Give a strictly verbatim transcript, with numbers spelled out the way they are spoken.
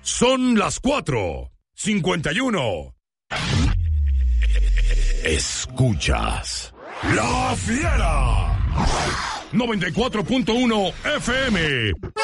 Son las cuatro cincuenta y uno. Escuchas La Fiera noventa y cuatro punto uno F M.